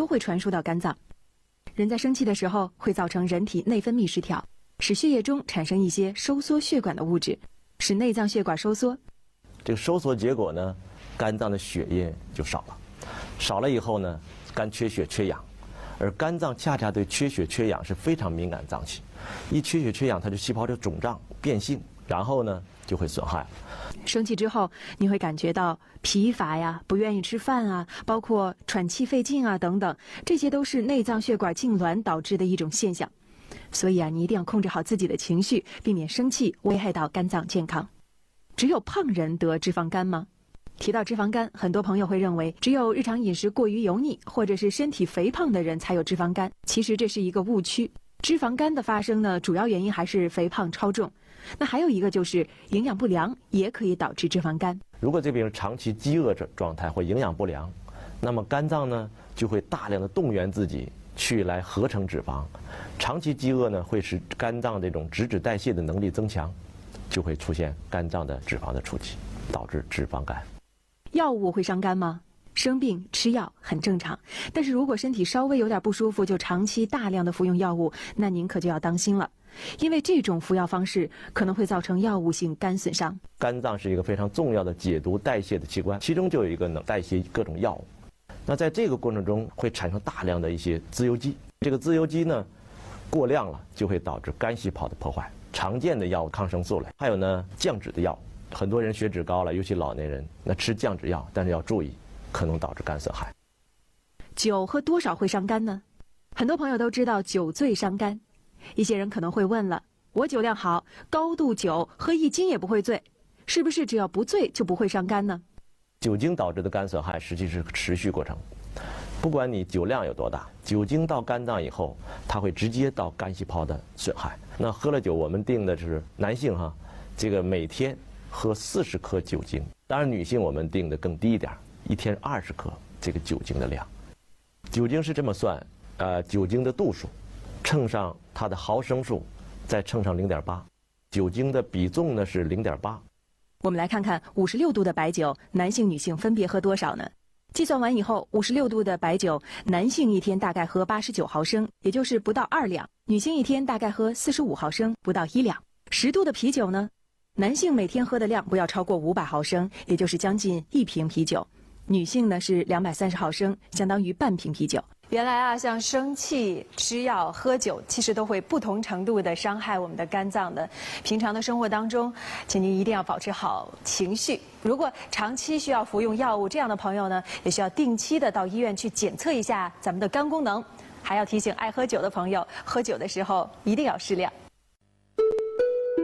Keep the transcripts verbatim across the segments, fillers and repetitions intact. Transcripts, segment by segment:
都会传输到肝脏。人在生气的时候，会造成人体内分泌失调，使血液中产生一些收缩血管的物质，使内脏血管收缩。 这个收缩结果呢，肝脏的血液就少了，少了以后呢，肝缺血缺氧，而肝脏恰恰对缺血缺氧是非常敏感脏器，一缺血缺氧，它的细胞就肿胀变性，然后呢就会损害。 生气之后，你会感觉到疲乏呀，不愿意吃饭啊，包括喘气费劲啊等等，这些都是内脏血管痉挛导致的一种现象。所以啊，你一定要控制好自己的情绪，避免生气危害到肝脏健康。只有胖人得脂肪肝吗？提到脂肪肝，很多朋友会认为只有日常饮食过于油腻，或者是身体肥胖的人才有脂肪肝。其实这是一个误区。脂肪肝的发生呢，主要原因还是肥胖超重。那还有一个就是营养不良，也可以导致脂肪肝。 如果这病人长期饥饿状态或营养不良，那么肝脏呢就会大量的动员自己去来合成脂肪。长期饥饿呢会使肝脏这种脂质代谢的能力增强，就会出现肝脏的脂肪的储积，导致脂肪肝。 药物会伤肝吗？生病吃药很正常，但是如果身体稍微有点不舒服，就长期大量的服用药物，那您可就要当心了，因为这种服药方式可能会造成药物性肝损伤。 肝脏是一个非常重要的解毒代谢的器官，其中就有一个能代谢各种药物。那在这个过程中会产生大量的一些自由基，这个自由基呢过量了就会导致肝细胞的破坏。常见的药物抗生素类，还有呢降脂的药，很多人血脂高了，尤其老年人，那吃降脂药，但是要注意，可能导致肝损害。 酒喝多少会伤肝呢？很多朋友都知道酒醉伤肝，一些人可能会问了，我酒量好，高度酒喝一斤也不会醉，是不是只要不醉就不会伤肝呢？ 酒精导致的肝损害实际是持续过程，不管你酒量有多大，酒精到肝脏以后，它会直接到肝细胞的损害。那喝了酒，我们定的是男性哈，这个每天喝四十克酒精，当然女性我们定的更低一点，一天二十克这个酒精的量。酒精是这么算，呃，酒精的度数乘上它的毫升数，再乘上零点八，酒精的比重呢是零点八。 我们来看看五十六度的白酒，男性、女性分别喝多少呢？计算完以后，五十六度的白酒，男性一天大概喝八十九毫升，也就是不到二两；女性一天大概喝四十五毫升，不到一两。十度的啤酒呢，男性每天喝的量不要超过五百毫升，也就是将近一瓶啤酒；女性呢是两百三十毫升，相当于半瓶啤酒。原来啊，像生气、吃药、喝酒，其实都会不同程度的伤害我们的肝脏的。平常的生活当中，请您一定要保持好情绪。如果长期需要服用药物，这样的朋友呢，也需要定期的到医院去检测一下咱们的肝功能。还要提醒爱喝酒的朋友，喝酒的时候一定要适量。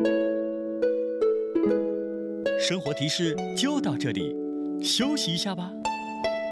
生活提示就到这里，休息一下吧。